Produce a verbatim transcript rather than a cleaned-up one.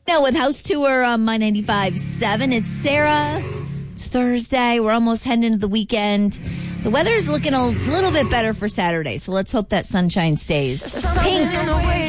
Now with House Tour on My ninety-five point seven, it's Sarah. It's Thursday. We're almost heading into the weekend. The weather is looking a little bit better for Saturday, so let's hope that sunshine stays. Pink.